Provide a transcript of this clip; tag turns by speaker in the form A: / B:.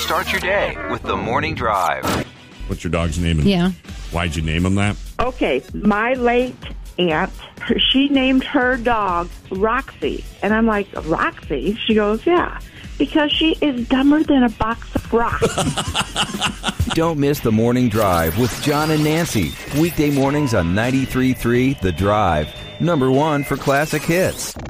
A: Start your day with the Morning Drive.
B: What's your dog's name?
C: Yeah.
B: Why'd you name him that?
D: Okay, my late aunt, she named her dog Roxy. And I'm like, Roxy? She goes, yeah, because she is dumber than a box of rocks.
A: Don't miss the Morning Drive with John and Nancy. Weekday mornings on 93.3 The Drive. #1 for classic hits.